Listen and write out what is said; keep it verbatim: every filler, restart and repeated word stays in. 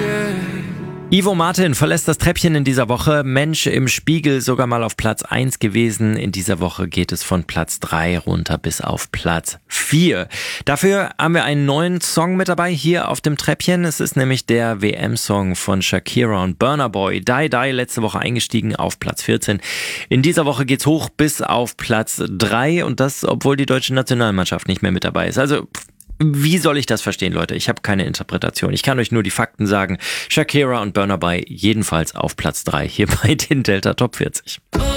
Ivo Martin verlässt das Treppchen in dieser Woche. Mensch im Spiegel sogar mal auf Platz eins gewesen. In dieser Woche geht es von Platz drei runter bis auf Platz vier. Dafür haben wir einen neuen Song mit dabei hier auf dem Treppchen. Es ist nämlich der W M-Song von Shakira und Burna Boy. Die Die, letzte Woche eingestiegen auf Platz vierzehn. In dieser Woche geht's hoch bis auf Platz drei und das, obwohl die deutsche Nationalmannschaft nicht mehr mit dabei ist. Also wie soll ich das verstehen, Leute? Ich habe keine Interpretation. Ich kann euch nur die Fakten sagen. Shakira und Burna Boy jedenfalls auf Platz drei hier bei den Delta Top vierzig.